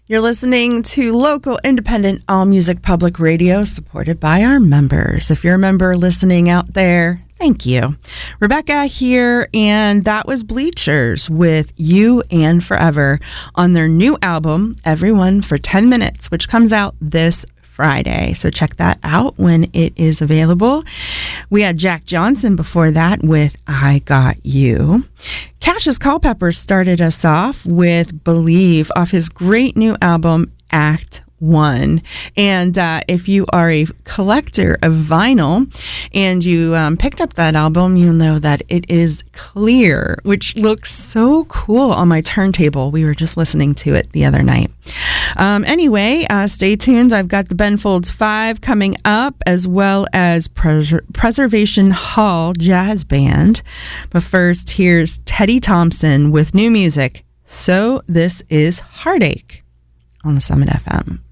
You're listening to local, independent, all music public radio supported by our members. If you're a member listening out there, thank you. Rebecca here, and that was Bleachers with You and Forever on their new album, Everyone for 10 Minutes, which comes out this Friday. So check that out when it is available. We had Jack Johnson before that with I Got You. Cassius Culpepper started us off with Believe off his great new album, Act One. And if you are a collector of vinyl and you picked up that album, you'll know that it is clear, which looks so cool on my turntable. We were just listening to it the other night. Anyway, stay tuned. I've got the Ben Folds 5 coming up, as well as Preservation Hall Jazz Band. But first, here's Teddy Thompson with new music. So This Is Heartache on the Summit FM.